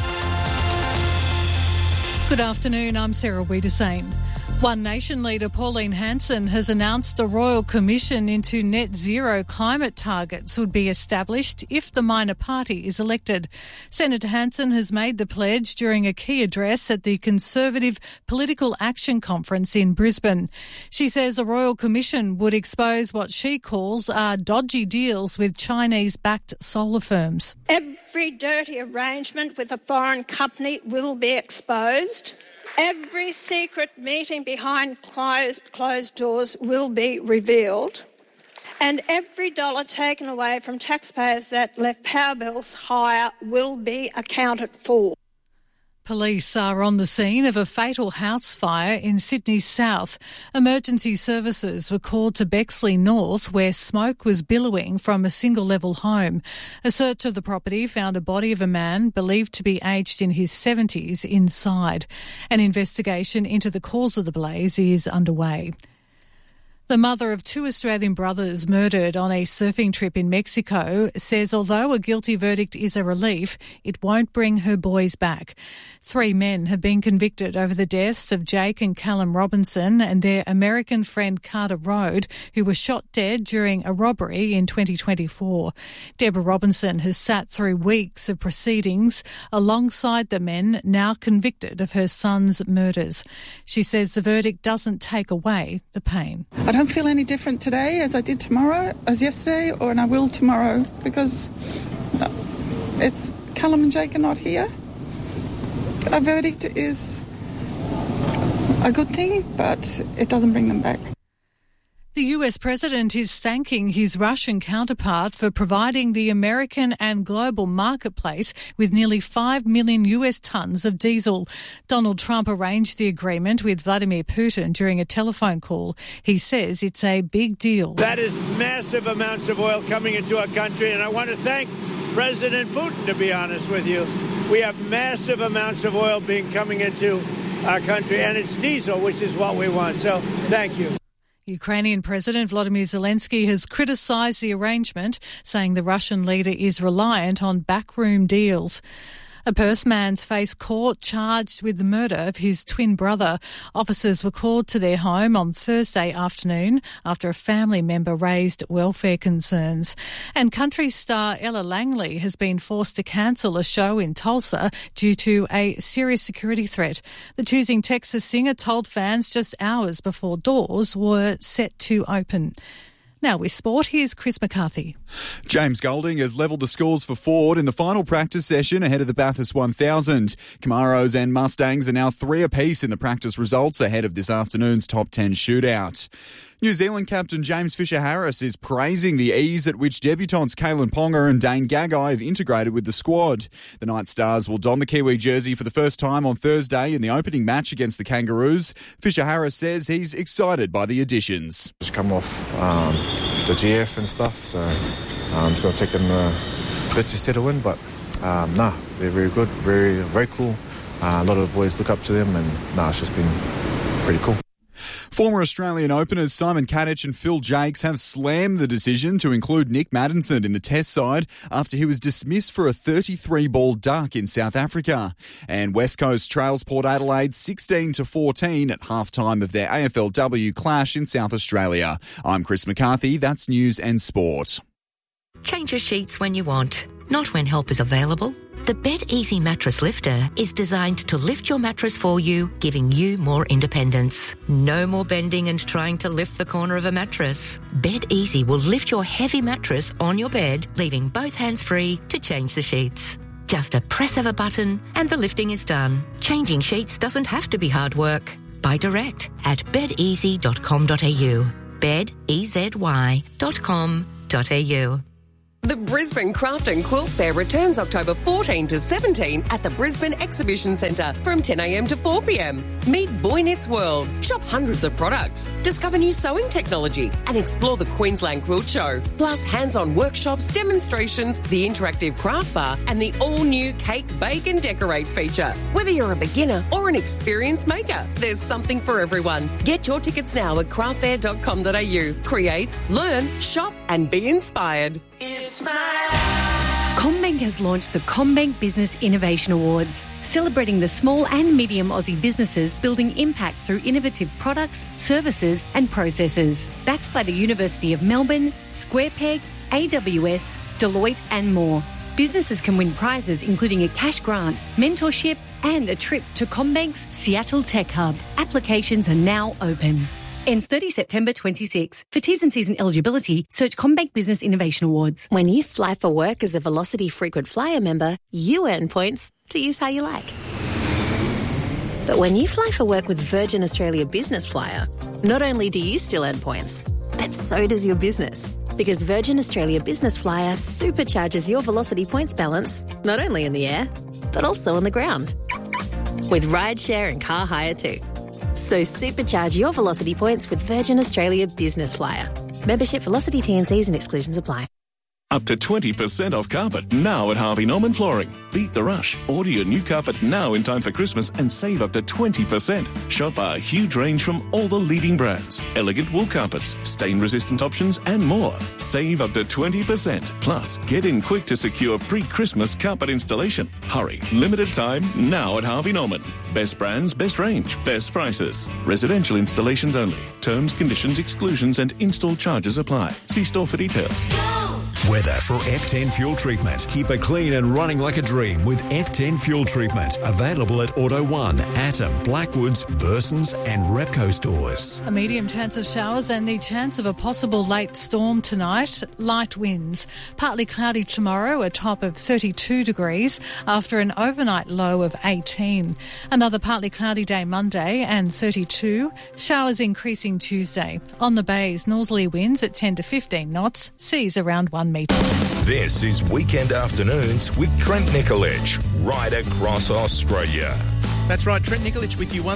Good afternoon, I'm Sarah Wiedersame. One Nation leader Pauline Hanson has announced a royal commission into net zero climate targets would be established if the minor party is elected. Senator Hanson has made the pledge during a key address at the Conservative Political Action Conference in Brisbane. She says a royal commission would expose what she calls are dodgy deals with Chinese-backed solar firms. Every dirty arrangement with a foreign company will be exposed. Every secret meeting behind closed doors will be revealed. And every dollar taken away from taxpayers that left power bills higher will be accounted for. Police are on the scene of a fatal house fire in Sydney South. Emergency services were called to Bexley North, where smoke was billowing from a single-level home. A search of the property found a body of a man believed to be aged in his 70s inside. An investigation into the cause of the blaze is underway. The mother of two Australian brothers murdered on a surfing trip in Mexico says although a guilty verdict is a relief, it won't bring her boys back. 3 men have been convicted over the deaths of Jake and Callum Robinson and their American friend Carter Rode, who was shot dead during a robbery in 2024. Deborah Robinson has sat through weeks of proceedings alongside the men now convicted of her son's murders. She says the verdict doesn't take away the pain. I don't feel any different today as I did tomorrow, as yesterday, and I will tomorrow, because it's Callum and Jake are not here. A verdict is a good thing, but it doesn't bring them back. The US president is thanking his Russian counterpart for providing the American and global marketplace with nearly 5 million US tonnes of diesel. Donald Trump arranged the agreement with Vladimir Putin during a telephone call. He says it's a big deal. That is massive amounts of oil coming into our country, and I want to thank President Putin, to be honest with you. We have massive amounts of oil coming into our country, and it's diesel, which is what we want. So thank you. Ukrainian President Volodymyr Zelensky has criticised the arrangement, saying the Russian leader is reliant on backroom deals. A Perth man's faced court charged with the murder of his twin brother. Officers were called to their home on Thursday afternoon after a family member raised welfare concerns. And country star Ella Langley has been forced to cancel a show in Tulsa due to a serious security threat. The Choosing Texas singer told fans just hours before doors were set to open. Now with sport, here's Chris McCarthy. James Golding has levelled the scores for Ford in the final practice session ahead of the Bathurst 1000. Camaros and Mustangs are now 3 apiece in the practice results ahead of this afternoon's top 10 shootout. New Zealand captain James Fisher-Harris is praising the ease at which debutants Kalen Ponga and Dane Gagai have integrated with the squad. The Night Stars will don the Kiwi jersey for the first time on Thursday in the opening match against the Kangaroos. Fisher-Harris says he's excited by the additions. Just come off the GF and stuff, so it's going to take them a bit to settle in, but they're very good, very cool. A lot of the boys look up to them, and it's just been pretty cool. Former Australian openers Simon Kadich and Phil Jakes have slammed the decision to include Nick Maddinson in the Test side after he was dismissed for a 33-ball duck in South Africa. And West Coast trails Port Adelaide 16-14 at halftime of their AFLW clash in South Australia. I'm Chris McCarthy. That's News and Sport. Change your sheets when you want, not when help is available. The Bed Easy Mattress Lifter is designed to lift your mattress for you, giving you more independence. No more bending and trying to lift the corner of a mattress. Bed Easy will lift your heavy mattress on your bed, leaving both hands free to change the sheets. Just a press of a button and the lifting is done. Changing sheets doesn't have to be hard work. Buy direct at bedeasy.com.au. bedeasy.com.au. The Brisbane Craft and Quilt Fair returns October 14 to 17 at the Brisbane Exhibition Centre from 10 a.m. to 4 p.m. Meet Boy Knits World, shop hundreds of products, discover new sewing technology and explore the Queensland Quilt Show. Plus hands-on workshops, demonstrations, the interactive craft bar and the all-new Cake, Bake and Decorate feature. Whether you're a beginner or an experienced maker, there's something for everyone. Get your tickets now at craftfair.com.au. Create, learn, shop and be inspired. CommBank has launched the CommBank Business Innovation Awards, celebrating the small and medium Aussie businesses building impact through innovative products, services and processes. Backed by the University of Melbourne, SquarePeg, AWS, Deloitte and more. Businesses can win prizes including a cash grant, mentorship and a trip to CommBank's Seattle Tech Hub. Applications are now open. Ends 30 September 26. For T's and C's and eligibility, search CommBank Business Innovation Awards. When you fly for work as a Velocity Frequent Flyer member, you earn points to use how you like. But when you fly for work with Virgin Australia Business Flyer, not only do you still earn points, but so does your business. Because Virgin Australia Business Flyer supercharges your Velocity points balance, not only in the air, but also on the ground. With rideshare and car hire too. So supercharge your Velocity points with Virgin Australia Business Flyer. Membership, Velocity, T&Cs and exclusions apply. Up to 20% off carpet now at Harvey Norman Flooring. Beat the rush. Order your new carpet now in time for Christmas and save up to 20%. Shop our huge range from all the leading brands. Elegant wool carpets, stain-resistant options and more. Save up to 20%. Plus, get in quick to secure pre-Christmas carpet installation. Hurry. Limited time now at Harvey Norman. Best brands, best range, best prices. Residential installations only. Terms, conditions, exclusions and install charges apply. See store for details. Weather for F10 Fuel Treatment. Keep it clean and running like a dream with F10 Fuel Treatment. Available at Auto 1, Atom, Blackwoods, Burson's and Repco stores. A medium chance of showers and the chance of a possible late storm tonight. Light winds. Partly cloudy tomorrow, a top of 32 degrees after an overnight low of 18. Another partly cloudy day Monday and 32. Showers increasing Tuesday. On the bays, northerly winds at 10 to 15 knots. Seas around 1 metre. This is Weekend Afternoons with Trent Nicolich, right across Australia. That's right, Trent Nicolich with you,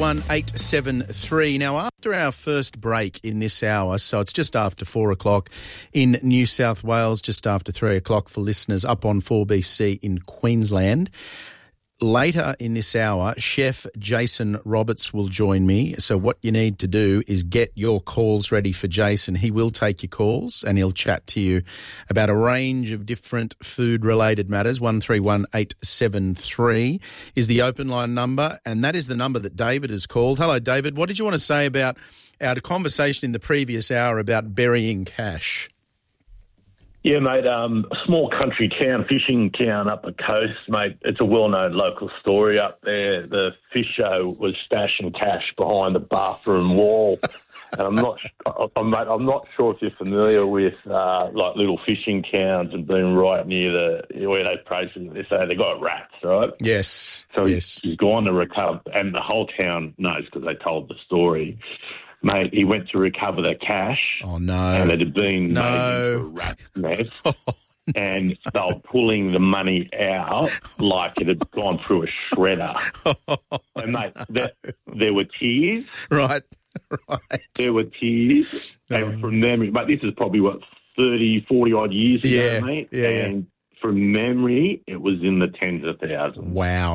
131873. Now, after our first break in this hour, so it's just after 4 o'clock in New South Wales, just after 3 o'clock for listeners up on 4BC in Queensland. Later in this hour, Chef Jason Roberts will join me. So what you need to do is get your calls ready for Jason. He will take your calls and he'll chat to you about a range of different food-related matters. 131873 is the open line number, and that is the number that David has called. Hello, David. What did you want to say about our conversation in the previous hour about burying cash? Yeah, mate, a small country town, fishing town up the coast, mate. It's a well-known local story up there. The fish show was stashing cash behind the bathroom wall. And I'm not sure if you're familiar with like little fishing towns and being right near where they places. They say they got rats, right? Yes. So he's gone to recover, and the whole town knows because they told the story. Mate, he went to recover the cash. Oh, no. And it had been made into a rat mess. And they were pulling the money out like it had gone through a shredder. And, mate, there were tears. Right. There were tears. And from memory, mate, this is probably, 30, 40-odd years ago, mate? Yeah. And from memory, it was in the tens of thousands. Wow.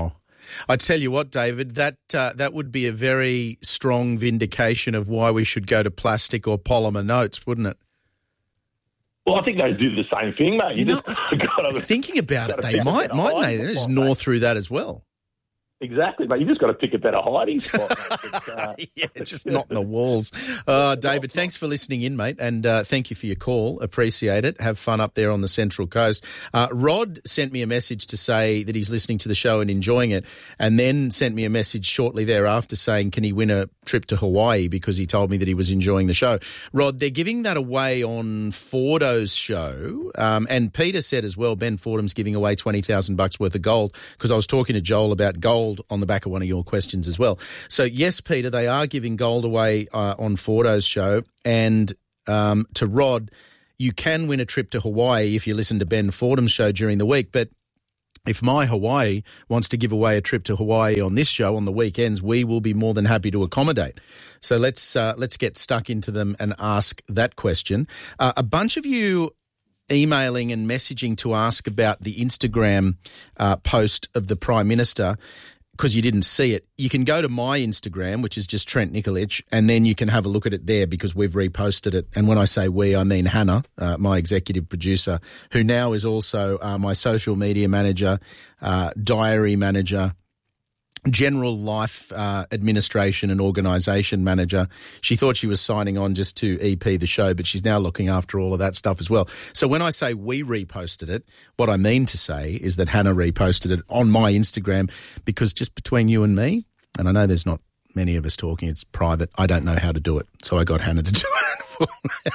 I tell you what, David, that would be a very strong vindication of why we should go to plastic or polymer notes, wouldn't it? Well, I think they do the same thing, mate. Thinking about it, they mightn't they? They just gnaw through that as well. Exactly, but you just got to pick a better hiding spot, mate. Yeah, just not in the walls. David, thanks for listening in, mate, and thank you for your call. Appreciate it. Have fun up there on the Central Coast. Rod sent me a message to say that he's listening to the show and enjoying it, and then sent me a message shortly thereafter saying, can he win a trip to Hawaii, because he told me that he was enjoying the show. Rod, they're giving that away on Fordo's show, and Peter said as well, Ben Fordham's giving away $20,000 worth of gold, because I was talking to Joel about gold on the back of one of your questions as well. So, yes, Peter, they are giving gold away on Fordo's show. And to Rod, you can win a trip to Hawaii if you listen to Ben Fordham's show during the week. But if My Hawaii wants to give away a trip to Hawaii on this show on the weekends, we will be more than happy to accommodate. So let's get stuck into them and ask that question. A bunch of you emailing and messaging to ask about the Instagram post of the Prime Minister, because you didn't see it. You can go to my Instagram, which is just Trent Nikolic, and then you can have a look at it there, because we've reposted it. And when I say we, I mean Hannah, my executive producer, who now is also my social media manager, diary manager, general life administration and organisation manager. She thought she was signing on just to EP the show, but she's now looking after all of that stuff as well. So when I say we reposted it, what I mean to say is that Hannah reposted it on my Instagram, because just between you and me, and I know there's not many of us talking, it's private, I don't know how to do it. So I got Hannah to do it for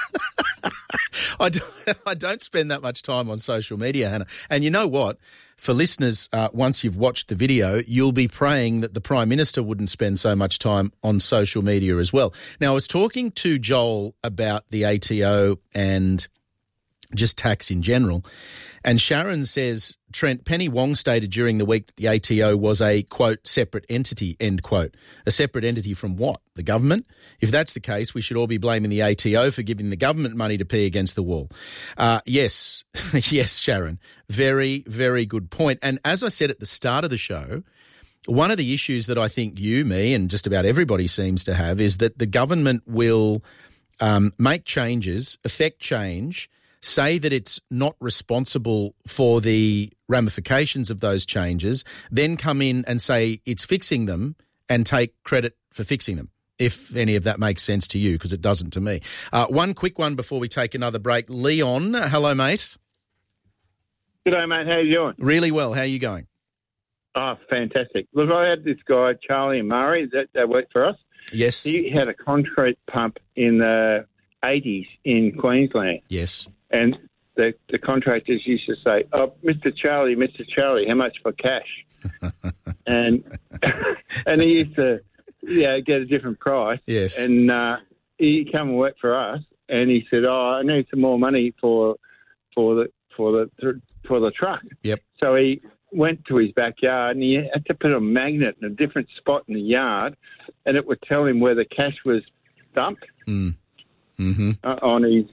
me. I don't spend that much time on social media, Hannah. And you know what? For listeners, once you've watched the video, you'll be praying that the Prime Minister wouldn't spend so much time on social media as well. Now, I was talking to Joel about the ATO and just tax in general, and Sharon says, Trent, Penny Wong stated during the week that the ATO was a, quote, separate entity, end quote. A separate entity from what? The government? If that's the case, we should all be blaming the ATO for giving the government money to pee against the wall. Yes, yes, Sharon. Very, very good point. And as I said at the start of the show, one of the issues that I think you, me, and just about everybody seems to have is that the government will make changes, affect change, say that it's not responsible for the ramifications of those changes, then come in and say it's fixing them and take credit for fixing them, if any of that makes sense to you, because it doesn't to me. One quick one before we take another break. Leon, hello, mate. G'day, mate. How you doing? Really well. How are you going? Oh, fantastic. Look, I had this guy, Charlie Murray, that worked for us. Yes. He had a concrete pump in the 80s in Queensland. Yes. And the contractors used to say, "Oh, Mr. Charlie, how much for cash?" and he used to, get a different price. Yes. And he come and work for us, and he said, "Oh, I need some more money for the truck." Yep. So he went to his backyard, and he had to put a magnet in a different spot in the yard, and it would tell him where the cash was dumped. Mm. Mm-hmm. On his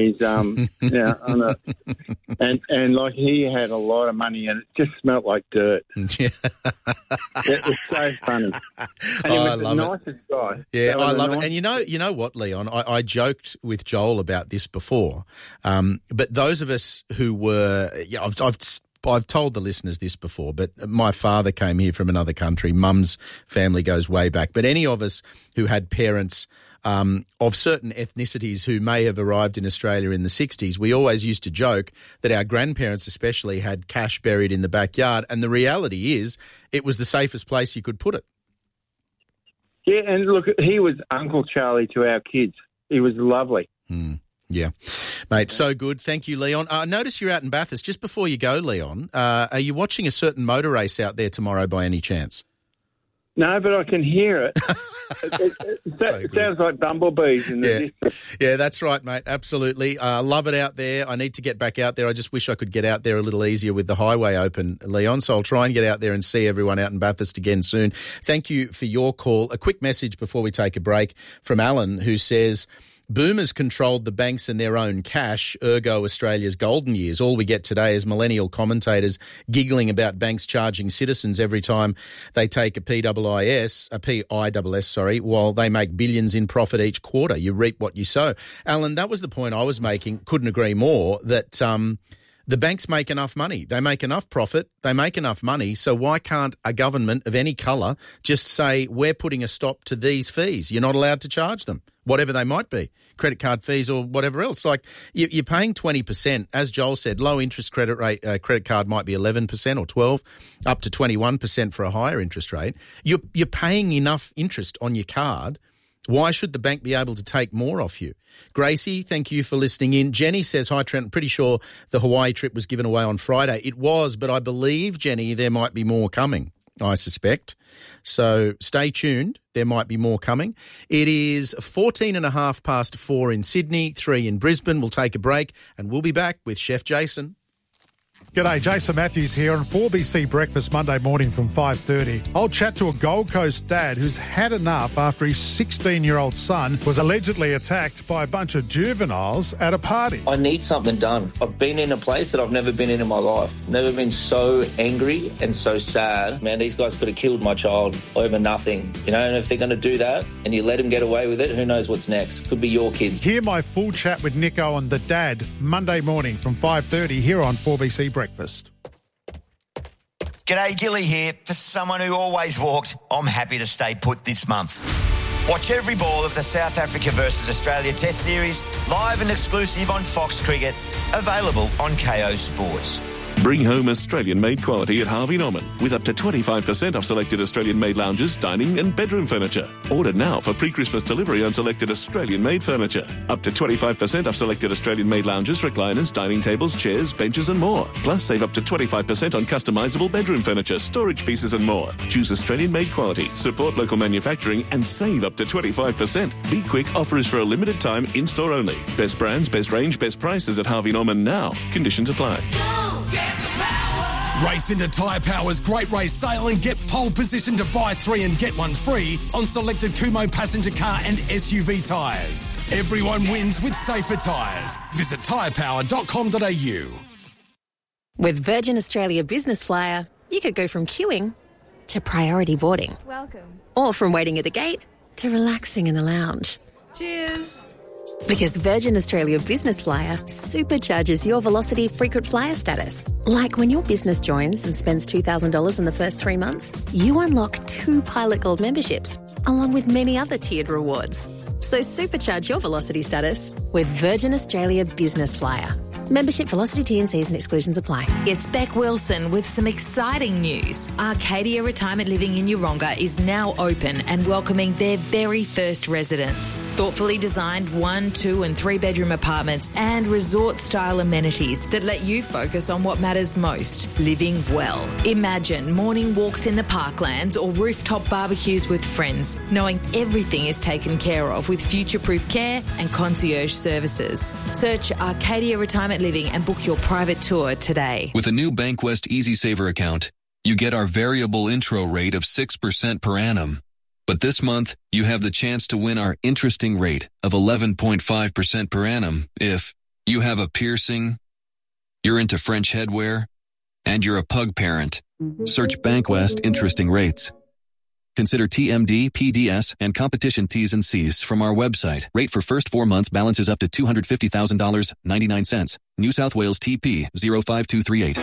and like he had a lot of money and it just smelled like dirt. Yeah. It was so funny. And he was the nicest guy. Yeah, I love it. And you know what, Leon? I joked with Joel about this before, but those of us who were, I've told the listeners this before, but my father came here from another country. Mum's family goes way back. But any of us who had parents of certain ethnicities who may have arrived in Australia in the 60s, we always used to joke that our grandparents especially had cash buried in the backyard, and the reality is it was the safest place you could put it. Yeah, and look, he was Uncle Charlie to our kids. He was lovely. Yeah. Mate, so good. Thank you, Leon. Notice you're out in Bathurst. Just before you go, Leon, are you watching a certain motor race out there tomorrow by any chance? No, but I can hear it. It sounds like bumblebees in the distance. Yeah, that's right, mate. Absolutely. Love it out there. I need to get back out there. I just wish I could get out there a little easier with the highway open, Leon. So I'll try and get out there and see everyone out in Bathurst again soon. Thank you for your call. A quick message before we take a break from Alan, who says, Boomers controlled the banks and their own cash, ergo Australia's golden years. All we get today is millennial commentators giggling about banks charging citizens every time they take a PIIS, while they make billions in profit each quarter. You reap what you sow. Alan, that was the point I was making. Couldn't agree more that the banks make enough money. They make enough profit. They make enough money. So why can't a government of any colour just say, we're putting a stop to these fees? You're not allowed to charge them, whatever they might be, credit card fees or whatever else. Like you're paying 20%. As Joel said, low interest credit card might be 11% or 12, up to 21% for a higher interest rate. You're paying enough interest on your card. Why should the bank be able to take more off you? Gracie, thank you for listening in. Jenny says, hi, Trent, I'm pretty sure the Hawaii trip was given away on Friday. It was, but I believe, Jenny, there might be more coming, I suspect. So stay tuned. There might be more coming. It is 4 in Sydney, 3 in Brisbane. We'll take a break and we'll be back with Chef Jason. G'day, Jason Matthews here on 4BC Breakfast Monday morning from 5:30. I'll chat to a Gold Coast dad who's had enough after his 16-year-old son was allegedly attacked by a bunch of juveniles at a party. I need something done. I've been in a place that I've never been in my life. Never been so angry and so sad. Man, these guys could have killed my child over nothing. You know, and if they're going to do that and you let them get away with it, who knows what's next? Could be your kids. Hear my full chat with Nico and the dad Monday morning from 5:30 here on 4BC Breakfast. G'day, Gilly here. For someone who always walked, I'm happy to stay put this month. Watch every ball of the South Africa versus Australia Test Series, live and exclusive on Fox Cricket, available on KO Sports. Bring home Australian-made quality at Harvey Norman with up to 25% off selected Australian-made lounges, dining and bedroom furniture. Order now for pre-Christmas delivery on selected Australian-made furniture. Up to 25% off selected Australian-made lounges, recliners, dining tables, chairs, benches and more. Plus, save up to 25% on customisable bedroom furniture, storage pieces and more. Choose Australian-made quality, support local manufacturing and save up to 25%. Be quick, offer is for a limited time, in-store only. Best brands, best range, best prices at Harvey Norman now. Conditions apply. Race into Tyre Power's Great Race Sale and get pole position to buy 3 and get 1 free on selected Kumho passenger car and SUV tyres. Everyone wins with safer tyres. Visit tyrepower.com.au. With Virgin Australia Business Flyer, you could go from queuing to priority boarding. Welcome. Or from waiting at the gate to relaxing in the lounge. Cheers. Because Virgin Australia Business Flyer supercharges your Velocity frequent flyer status. Like when your business joins and spends $2,000 in the first 3 months, you unlock 2 Pilot Gold memberships, along with many other tiered rewards. So supercharge your Velocity status with Virgin Australia Business Flyer. Membership, Velocity, T&Cs and exclusions apply. It's Beck Wilson with some exciting news. Arcadia Retirement Living in Yeronga is now open and welcoming their very first residents. Thoughtfully designed 1, 2 and 3 bedroom apartments and resort-style amenities that let you focus on what matters most, living well. Imagine morning walks in the parklands or rooftop barbecues with friends, knowing everything is taken care of with future-proof care and concierge services. Search Arcadia Retirement Living and book your private tour today. With a new Bankwest EasySaver account, you get our variable intro rate of 6% per annum. But this month, you have the chance to win our interesting rate of 11.5% per annum if you have a piercing, you're into French headwear, and you're a pug parent. Search Bankwest Interesting Rates. Consider TMD, PDS, and competition T's and C's from our website. Rate for first 4 months balances up to $250,000, 99 cents. New South Wales TP 05238.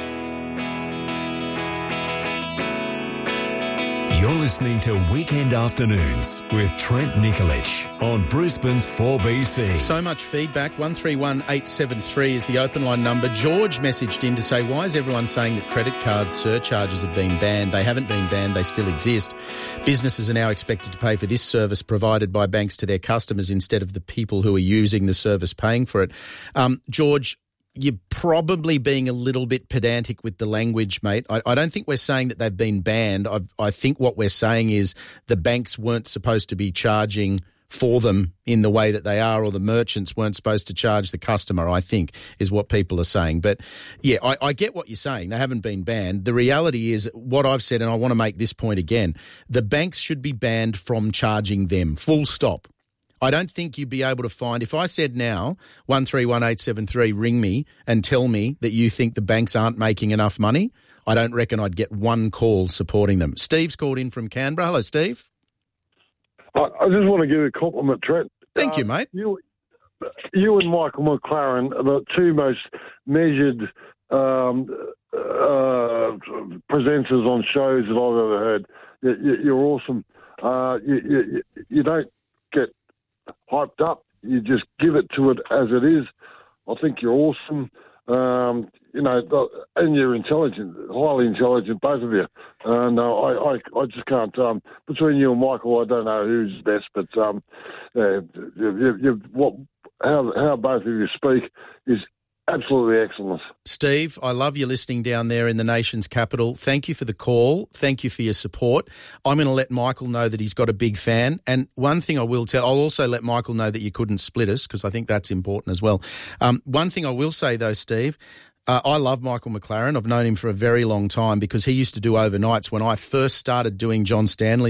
You're listening to Weekend Afternoons with Trent Nikolic on Brisbane's 4BC. So much feedback. 131873 is the open line number. George messaged in to say, why is everyone saying that credit card surcharges have been banned? They haven't been banned. They still exist. Businesses are now expected to pay for this service provided by banks to their customers instead of the people who are using the service paying for it. George, you're probably being a little bit pedantic with the language, mate. I don't think we're saying that they've been banned. I think what we're saying is the banks weren't supposed to be charging for them in the way that they are, or the merchants weren't supposed to charge the customer, I think, is what people are saying. But, yeah, I get what you're saying. They haven't been banned. The reality is what I've said, and I want to make this point again, the banks should be banned from charging them, full stop. I don't think you'd be able to find, if I said now, 131873, ring me and tell me that you think the banks aren't making enough money, I don't reckon I'd get one call supporting them. Steve's called in from Canberra. Hello, Steve. I just want to give you a compliment, Trent. Thank you, mate. You and Michael McLaren are the two most measured presenters on shows that I've ever heard. You're awesome. You don't get hyped up. You just give it to it as it is. I think you're awesome. And you're intelligent, highly intelligent, both of you. And I just can't. Between you and Michael, I don't know who's best, but how both of you speak is absolutely excellent. Steve, I love you listening down there in the nation's capital. Thank you for the call. Thank you for your support. I'm going to let Michael know that he's got a big fan. And one thing I will tell, I'll also let Michael know that you couldn't split us, because I think that's important as well. One thing I will say though, Steve, I love Michael McLaren. I've known him for a very long time because he used to do overnights when I first started doing John Stanley